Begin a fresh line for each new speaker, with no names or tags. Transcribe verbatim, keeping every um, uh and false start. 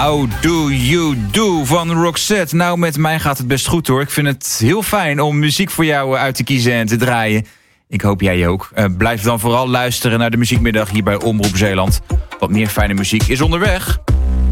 How do you do van Roxette. Nou, met mij gaat het best goed hoor. Ik vind het heel fijn om muziek voor jou uit te kiezen en te draaien. Ik hoop jij ook. Uh, blijf dan vooral luisteren naar de muziekmiddag hier bij Omroep Zeeland. Wat meer fijne muziek is onderweg.